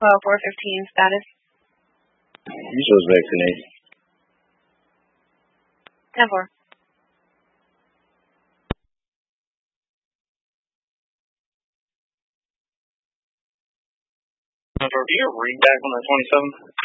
415 status. You was vaccinated. 10-4. Do you read back on the 27th?